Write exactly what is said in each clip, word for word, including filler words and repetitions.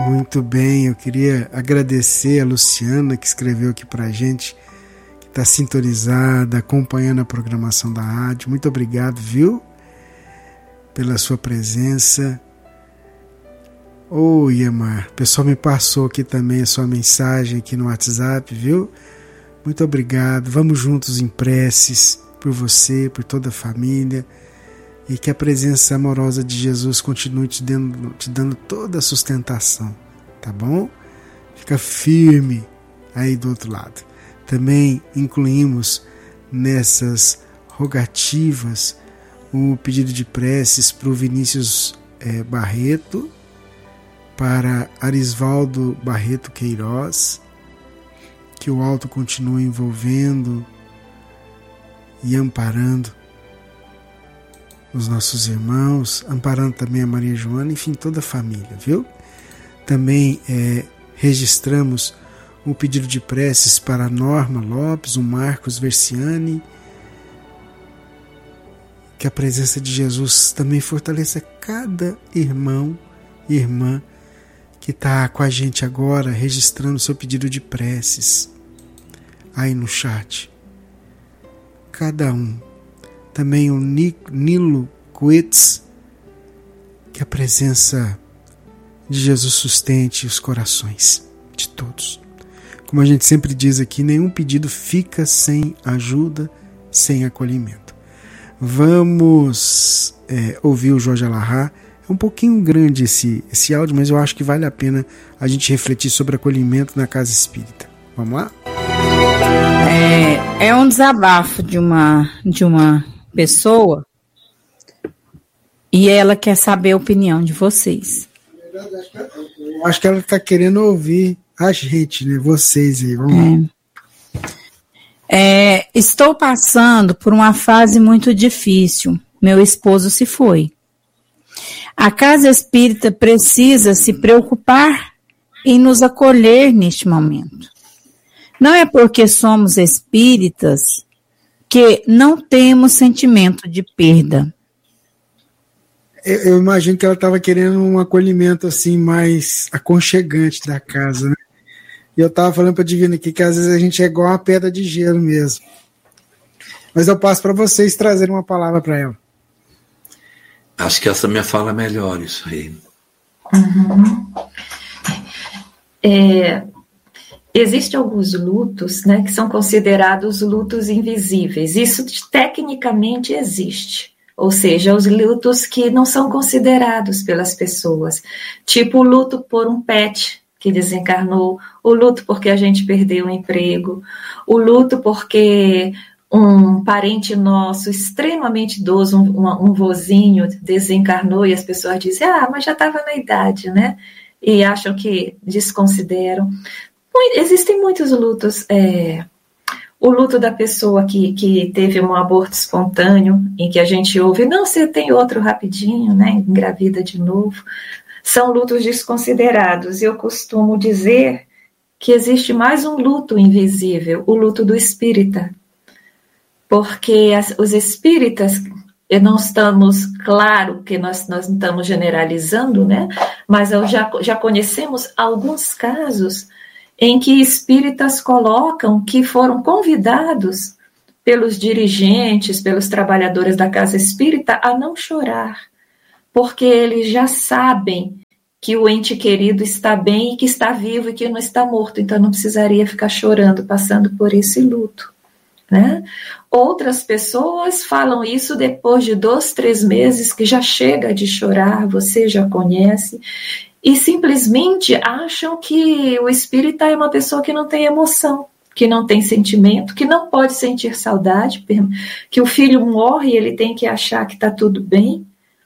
Muito bem, eu queria agradecer a Luciana que escreveu aqui pra gente, que está sintonizada, acompanhando a programação da rádio. Muito obrigado, viu? Pela sua presença. Ô, Iemar, o pessoal me passou aqui também a sua mensagem aqui no WhatsApp, viu? Muito obrigado. Vamos juntos em preces por você, por toda a família, e que a presença amorosa de Jesus continue te dando, te dando toda a sustentação, tá bom? Fica firme aí do outro lado. Também incluímos nessas rogativas o pedido de preces para o Vinícius é, Barreto, para Arisvaldo Barreto Queiroz, que o alto continue envolvendo e amparando os nossos irmãos, amparando também a Maria Joana, enfim, toda a família, viu? Também é, registramos o pedido de preces para a Norma Lopes, o Marcos Versiani, que a presença de Jesus também fortaleça cada irmão e irmã que está com a gente agora, registrando seu pedido de preces aí no chat. Cada um. Também o Nilo Coetz, que a presença de Jesus sustente os corações de todos. Como a gente sempre diz aqui, nenhum pedido fica sem ajuda, sem acolhimento. Vamos é, ouvir o Jorge Alahá. É um pouquinho grande esse, esse áudio, mas eu acho que vale a pena a gente refletir sobre acolhimento na casa espírita. Vamos lá? É, é um desabafo de uma, de uma pessoa e ela quer saber a opinião de vocês. Eu acho que ela está querendo ouvir a gente, né? Vocês aí. Vamos é. É, estou passando por uma fase muito difícil. Meu esposo se foi. A casa espírita precisa se preocupar em nos acolher neste momento. Não é porque somos espíritas que não temos sentimento de perda. Eu, eu imagino que ela estava querendo um acolhimento assim mais aconchegante da casa, né? E eu estava falando para a Divina aqui que às vezes a gente é igual uma pedra de gelo mesmo. Mas eu passo para vocês trazerem uma palavra para ela. Acho que essa minha fala é melhor, isso aí. Uhum. É, existem alguns lutos, né, que são considerados lutos invisíveis. Isso tecnicamente existe. Ou seja, os lutos que não são considerados pelas pessoas. Tipo o luto por um pet que desencarnou, o luto porque a gente perdeu o emprego, o luto porque um parente nosso extremamente idoso, um, um, um vozinho desencarnou e as pessoas dizem, ah, mas já estava na idade, né? E acham que desconsideram. Existem muitos lutos. É, o luto da pessoa que, que teve um aborto espontâneo, em que a gente ouve, não, você tem outro rapidinho, né? Engravida de novo. São lutos desconsiderados. Eu costumo dizer que existe mais um luto invisível, o luto do espírita. Porque as, os espíritas, não estamos, claro que nós, nós não estamos generalizando, né? Mas eu já, já conhecemos alguns casos em que espíritas colocam que foram convidados pelos dirigentes, pelos trabalhadores da casa espírita a não chorar, porque eles já sabem que o ente querido está bem e que está vivo e que não está morto, então não precisaria ficar chorando, passando por esse luto, né? Outras pessoas falam isso depois de dois, três meses, que já chega de chorar, você já conhece, e simplesmente acham que o espírita é uma pessoa que não tem emoção, que não tem sentimento, que não pode sentir saudade, que o filho morre e ele tem que achar que está tudo bem.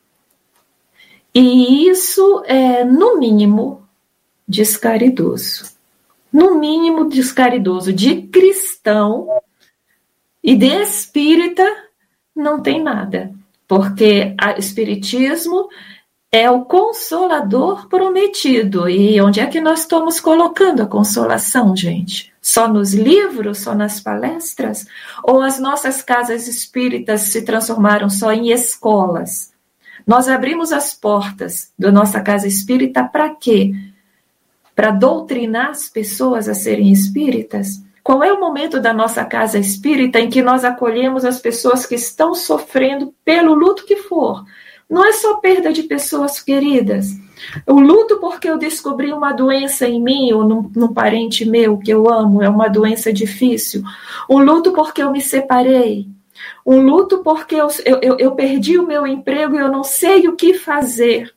E isso é, no mínimo, descaridoso. No mínimo, descaridoso. De cristão e de espírita, não tem nada. Porque o espiritismo é o consolador prometido. E onde é que nós estamos colocando a consolação, gente? Só nos livros, só nas palestras? Ou as nossas casas espíritas se transformaram só em escolas? Nós abrimos as portas da nossa casa espírita para quê? para doutrinar as pessoas a serem espíritas? Qual é o momento da nossa casa espírita em que nós acolhemos as pessoas que estão sofrendo pelo luto que for? Não é só perda de pessoas queridas. O luto porque eu descobri uma doença em mim ou num, num parente meu que eu amo, é uma doença difícil. Um luto porque eu me separei. Um luto porque eu, eu, eu perdi o meu emprego e eu não sei o que fazer.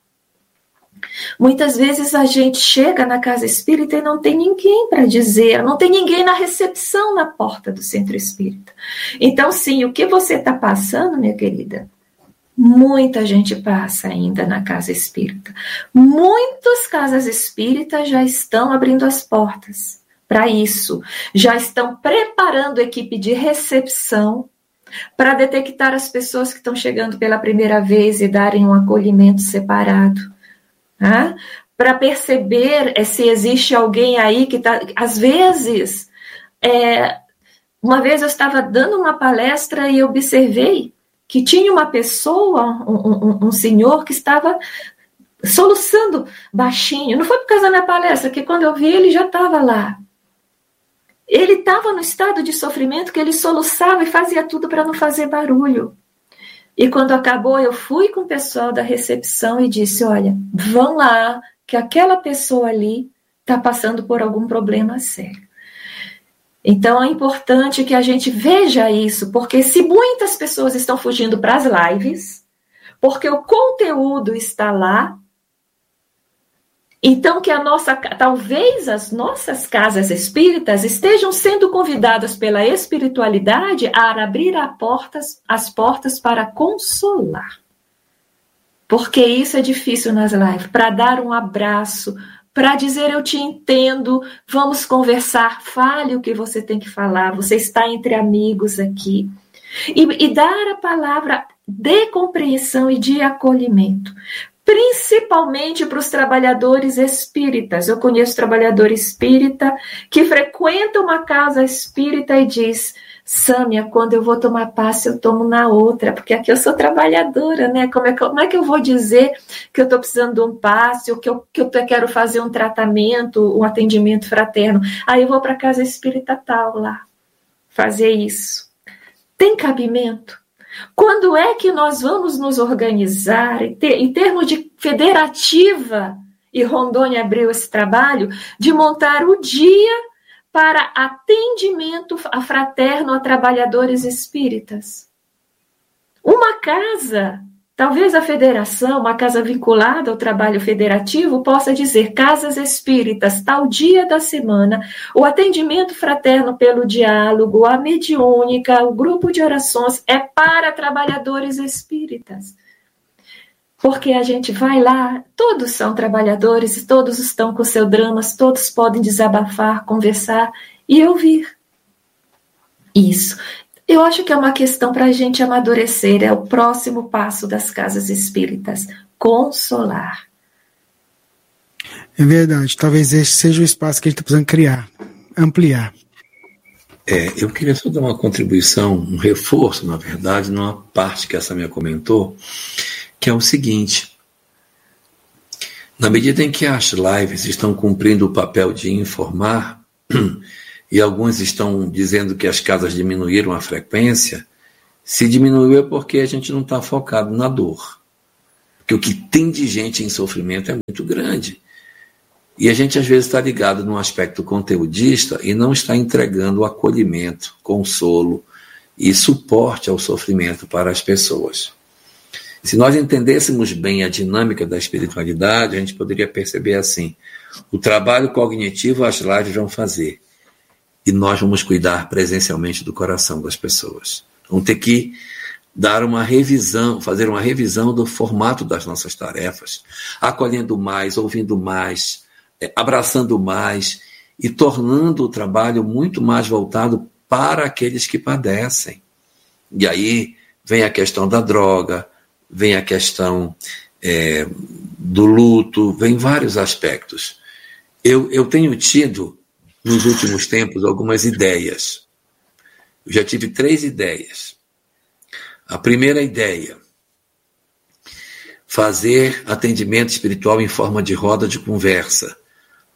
Muitas vezes a gente chega na casa espírita e não tem ninguém para dizer, não tem ninguém na recepção na porta do centro espírita. Então, sim, o que você está passando, minha querida? Muita gente passa ainda na casa espírita. Muitas casas espíritas já estão abrindo as portas para isso. Já estão preparando a equipe de recepção para detectar as pessoas que estão chegando pela primeira vez e darem um acolhimento separado. Tá? Para perceber é, se existe alguém aí que está... Às vezes, é, uma vez eu estava dando uma palestra e observei que tinha uma pessoa, um, um, um senhor que estava soluçando baixinho. Não foi por causa da minha palestra, que quando eu vi ele já estava lá. Ele estava no estado de sofrimento que ele soluçava e fazia tudo para não fazer barulho. E quando acabou, eu fui com o pessoal da recepção e disse, olha, vão lá, que aquela pessoa ali está passando por algum problema sério. Então, é importante que a gente veja isso, porque se muitas pessoas estão fugindo para as lives, porque o conteúdo está lá, então que a nossa, talvez as nossas casas espíritas estejam sendo convidadas pela espiritualidade a abrir a portas, as portas para consolar. Porque isso é difícil nas lives, para dar um abraço, para dizer eu te entendo, vamos conversar, fale o que você tem que falar, você está entre amigos aqui. E, e dar a palavra de compreensão e de acolhimento, principalmente para os trabalhadores espíritas. Eu conheço trabalhador espírita que frequenta uma casa espírita e diz, Sâmia, quando eu vou tomar passe, eu tomo na outra, porque aqui eu sou trabalhadora, né? Como é que, como é que eu vou dizer que eu estou precisando de um passe, ou que eu, que eu quero fazer um tratamento, um atendimento fraterno? Aí eu vou para a casa espírita tal lá, fazer isso. Tem cabimento? Quando é que nós vamos nos organizar, em, ter, em termos de federativa, e Rondônia abriu esse trabalho, de montar o dia para atendimento fraterno a trabalhadores espíritas? Uma casa, talvez a federação, uma casa vinculada ao trabalho federativo, possa dizer, casas espíritas, tal dia da semana, o atendimento fraterno pelo diálogo, a mediúnica, o grupo de orações é para trabalhadores espíritas. Porque a gente vai lá, todos são trabalhadores, todos estão com seus dramas, todos podem desabafar, conversar e ouvir. Isso. Eu acho que é uma questão para a gente amadurecer, é o próximo passo das casas espíritas, consolar. É verdade, talvez esse seja o espaço que a gente está precisando criar, ampliar. É, eu queria só dar uma contribuição, um reforço, na verdade, numa parte que a Sâmia comentou, que é o seguinte: na medida em que as lives estão cumprindo o papel de informar, e alguns estão dizendo que as casas diminuíram a frequência, se diminuiu é porque a gente não está focado na dor. Porque o que tem de gente em sofrimento é muito grande. E a gente às vezes está ligado num aspecto conteudista e não está entregando acolhimento, consolo e suporte ao sofrimento para as pessoas. Se nós entendêssemos bem a dinâmica da espiritualidade, a gente poderia perceber assim: o trabalho cognitivo as lives vão fazer, e nós vamos cuidar presencialmente do coração das pessoas. Vamos ter que dar uma revisão, fazer uma revisão do formato das nossas tarefas, acolhendo mais, ouvindo mais, abraçando mais e tornando o trabalho muito mais voltado para aqueles que padecem. E aí vem a questão da droga, vem a questão é, do luto, vem vários aspectos. Eu, eu tenho tido, nos últimos tempos, algumas ideias. Eu já tive três ideias. A primeira ideia, fazer atendimento espiritual em forma de roda de conversa,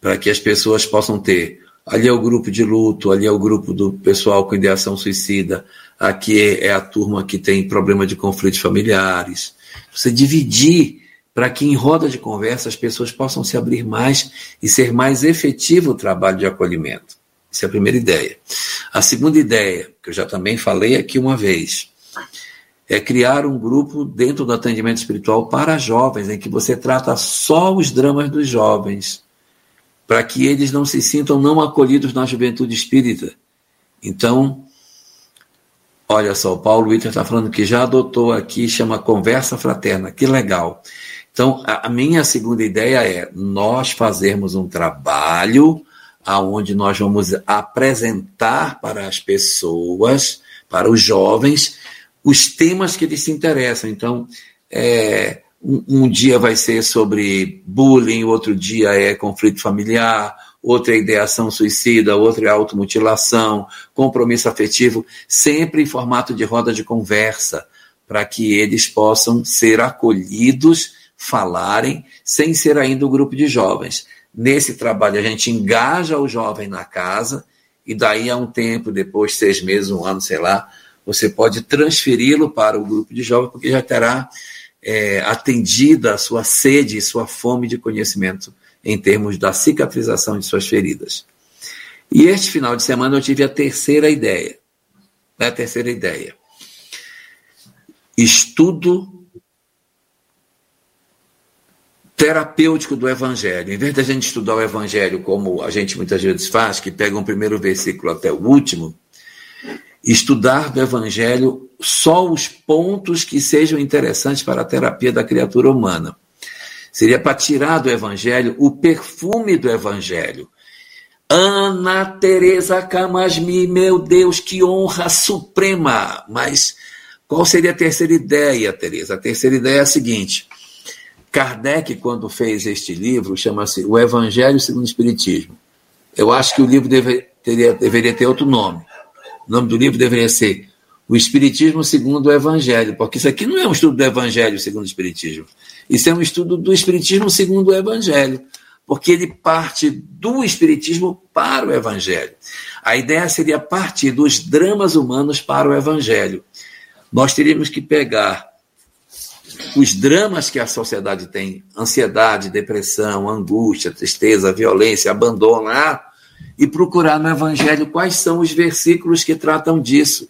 para que as pessoas possam ter. Ali é o grupo de luto, ali é o grupo do pessoal com ideação suicida, aqui é a turma que tem problema de conflitos familiares. Você dividir para que em roda de conversa as pessoas possam se abrir mais e ser mais efetivo o trabalho de acolhimento. Essa é a primeira ideia. A segunda ideia, que eu já também falei aqui uma vez, é criar um grupo dentro do atendimento espiritual para jovens, em que você trata só os dramas dos jovens, para que eles não se sintam não acolhidos na juventude espírita. Então, olha só, o Paulo Witter está falando que já adotou aqui, chama Conversa Fraterna, que legal. Então, a minha segunda ideia é nós fazermos um trabalho onde nós vamos apresentar para as pessoas, para os jovens, os temas que eles se interessam. Então, é, um, um dia vai ser sobre bullying, outro dia é conflito familiar, outro é ideação suicida, outro é automutilação, compromisso afetivo, sempre em formato de roda de conversa, para que eles possam ser acolhidos, falarem, sem ser ainda um grupo de jovens. Nesse trabalho a gente engaja o jovem na casa e daí a um tempo, depois seis meses, um ano, sei lá, você pode transferi-lo para o grupo de jovens porque já terá é, atendida a sua sede e sua fome de conhecimento em termos da cicatrização de suas feridas. E este final de semana eu tive a terceira ideia. A terceira ideia. Estudo terapêutico do Evangelho. Em vez da gente estudar o Evangelho como a gente muitas vezes faz, que pega um primeiro versículo até o último, estudar do Evangelho só os pontos que sejam interessantes para a terapia da criatura humana. Seria para tirar do Evangelho o perfume do Evangelho. Ana Teresa Camasmi, meu Deus, que honra suprema! Mas qual seria a terceira ideia, Teresa? A terceira ideia é a seguinte: Kardec, quando fez este livro, chama-se O Evangelho segundo o Espiritismo. Eu acho que o livro deve, teria, deveria ter outro nome. O nome do livro deveria ser O Espiritismo segundo o Evangelho, porque isso aqui não é um estudo do Evangelho segundo o Espiritismo. Isso é um estudo do Espiritismo segundo o Evangelho, porque ele parte do Espiritismo para o Evangelho. A ideia seria partir dos dramas humanos para o Evangelho. Nós teríamos que pegar os dramas que a sociedade tem, ansiedade, depressão, angústia, tristeza, violência, abandono, ah, e procurar no Evangelho quais são os versículos que tratam disso.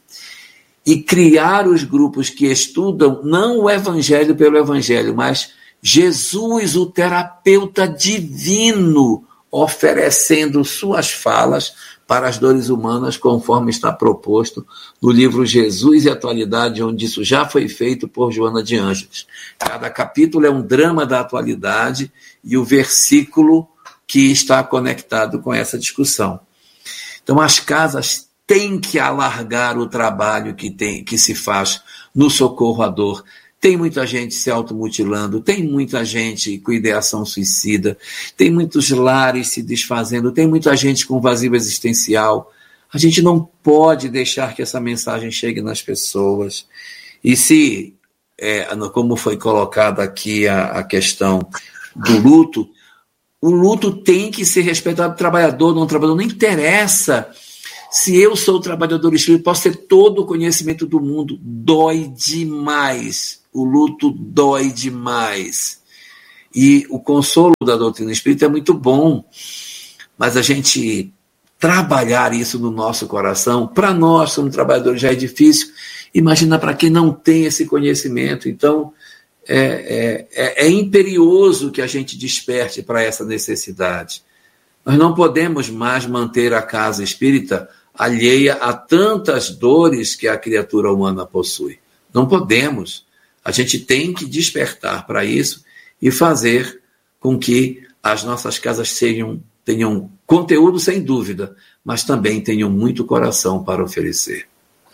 E criar os grupos que estudam não o Evangelho pelo Evangelho, mas Jesus, o terapeuta divino, oferecendo suas falas para as dores humanas, conforme está proposto no livro Jesus e Atualidade, onde isso já foi feito por Joana de Ângeles. Cada capítulo é um drama da atualidade e o versículo que está conectado com essa discussão. Então, as casas têm que alargar o trabalho que, tem, que se faz no socorro à dor. Tem muita gente se automutilando, tem muita gente com ideação suicida, tem muitos lares se desfazendo, tem muita gente com vazio existencial. A gente não pode deixar que essa mensagem chegue nas pessoas. E se, é, como foi colocada aqui a, a questão do luto, o luto tem que ser respeitado, trabalhador, não trabalhador, não interessa. Se eu sou trabalhador espírita, posso ter todo o conhecimento do mundo, dói demais. O luto dói demais. E o consolo da doutrina espírita é muito bom, mas a gente trabalhar isso no nosso coração, para nós, como trabalhadores, já é difícil. Imagina para quem não tem esse conhecimento. Então, é, é, é imperioso que a gente desperte para essa necessidade. Nós não podemos mais manter a casa espírita alheia a tantas dores que a criatura humana possui. Não podemos. A gente tem que despertar para isso e fazer com que as nossas casas sejam, tenham conteúdo, sem dúvida, mas também tenham muito coração para oferecer.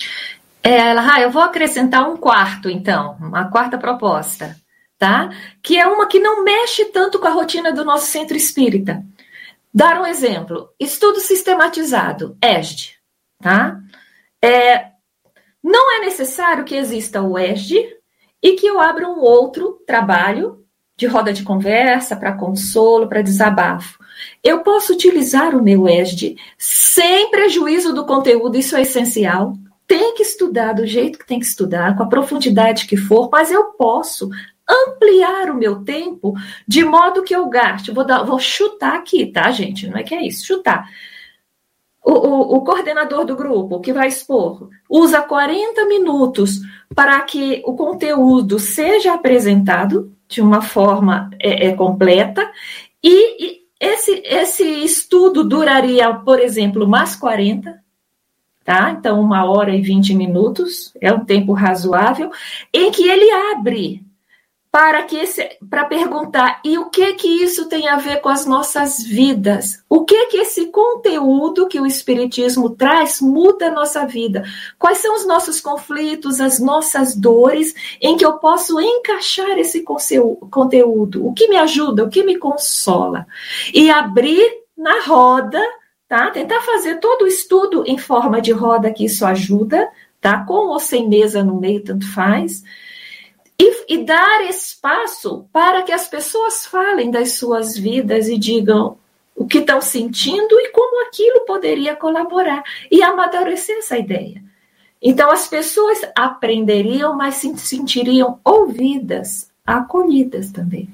É, Elahá, eu vou acrescentar um quarto, então, uma quarta proposta, tá? Que é uma que não mexe tanto com a rotina do nosso centro espírita. Dar um exemplo, estudo sistematizado, E S D, tá? É, não é necessário que exista o E S D e que eu abra um outro trabalho de roda de conversa, para consolo, para desabafo. Eu posso utilizar o meu E S D sem prejuízo do conteúdo, isso é essencial. Tem que estudar do jeito que tem que estudar, com a profundidade que for, mas eu posso ampliar o meu tempo de modo que eu gaste. Vou, dar, vou chutar aqui, tá, gente? Não é que é isso, chutar. O, o, o coordenador do grupo que vai expor usa quarenta minutos para que o conteúdo seja apresentado de uma forma é, é, completa e, e esse, esse estudo duraria, por exemplo, mais quarenta, tá? Então, uma hora e vinte minutos, é um tempo razoável, em que ele abre para, que esse, para perguntar, e o que que isso tem a ver com as nossas vidas? O que que esse conteúdo que o Espiritismo traz muda a nossa vida? Quais são os nossos conflitos, as nossas dores, em que eu posso encaixar esse conteúdo? O que me ajuda, o que me consola? E abrir na roda, tá? Tentar fazer todo o estudo em forma de roda, que isso ajuda, tá? Com ou sem mesa no meio, tanto faz. E, e dar espaço para que as pessoas falem das suas vidas e digam o que estão sentindo e como aquilo poderia colaborar. E amadurecer essa ideia. Então, as pessoas aprenderiam, mas se sentiriam ouvidas, acolhidas também.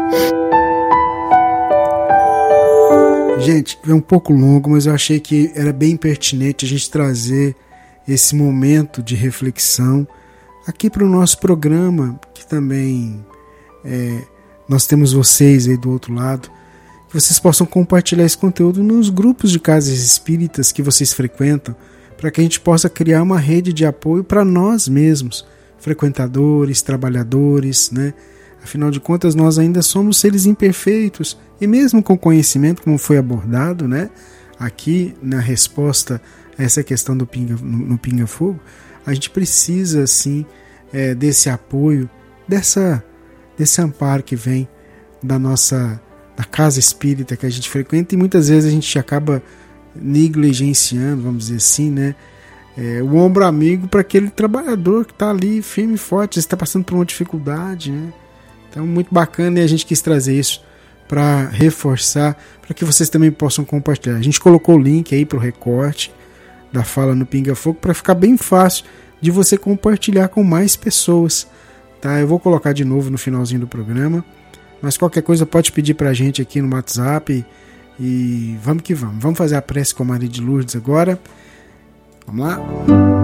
Gente, é um pouco longo, mas eu achei que era bem pertinente a gente trazer esse momento de reflexão aqui para o nosso programa, que também é, nós temos vocês aí do outro lado, que vocês possam compartilhar esse conteúdo nos grupos de casas espíritas que vocês frequentam, para que a gente possa criar uma rede de apoio para nós mesmos, frequentadores, trabalhadores, né? Afinal de contas, nós ainda somos seres imperfeitos, e mesmo com conhecimento, como foi abordado, né, aqui na resposta a essa questão do pinga, no, no Pinga Fogo, a gente precisa, sim, é, desse apoio, dessa, desse amparo que vem da nossa da casa espírita que a gente frequenta, e muitas vezes a gente acaba negligenciando, vamos dizer assim, né, é, o ombro amigo para aquele trabalhador que está ali firme e forte, está passando por uma dificuldade, né? Então, muito bacana, e a gente quis trazer isso para reforçar, para que vocês também possam compartilhar. A gente colocou o link aí para o recorte da fala no Pinga Fogo, para ficar bem fácil de você compartilhar com mais pessoas, tá? Eu vou colocar de novo no finalzinho do programa, mas qualquer coisa pode pedir para a gente aqui no WhatsApp, e, e vamos que vamos. Vamos fazer a prece com a Maria de Lourdes agora. Vamos lá?